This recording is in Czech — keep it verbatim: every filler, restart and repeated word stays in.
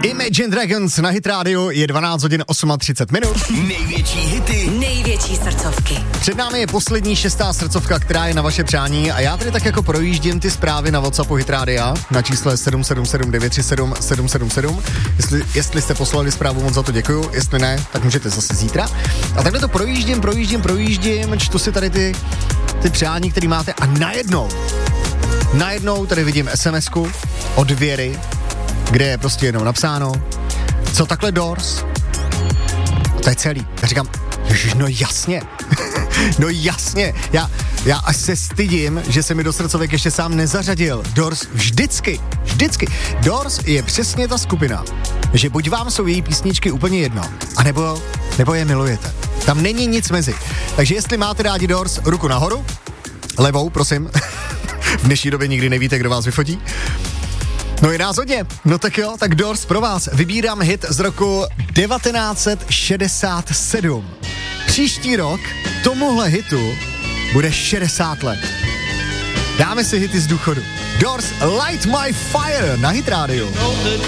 Imagine Dragons na Hit Radio, je dvanáct hodin třicet osm minut. Největší hity, největší srdcovky. Před námi je poslední šestá srdcovka, která je na vaše přání a já tady tak jako projíždím ty zprávy na WhatsAppu Hit Radia na čísle sedm sedm sedm devět tři sedm sedm sedm sedm. Jestli, jestli jste poslali zprávu, moc za to děkuju, jestli ne, tak můžete zase zítra. A takhle to projíždím, projíždím, projíždím, čtu si tady ty, ty přání, které máte a najednou, najednou tady vidím SMSku od Věry, kde je prostě jenom napsáno, co takhle Doors? To je celý. Já říkám, ježiš, no jasně, no jasně, já, já až se stydím, že se mi do srdcovek ještě sám nezařadil. Doors vždycky, vždycky. Doors je přesně ta skupina, že buď vám jsou její písničky úplně jedno, anebo, nebo je milujete. Tam není nic mezi. Takže jestli máte rádi Doors, ruku nahoru, levou, prosím. V dnešní době nikdy nevíte, kdo vás vyfotí. No je nás hodně. No tak jo, tak Doors pro vás. Vybírám hit z roku devatenáct set šedesát sedm. Příští rok tomuhle hitu bude šedesát let. Dáme si hity z důchodu. Doors Light My Fire na Hit Radio.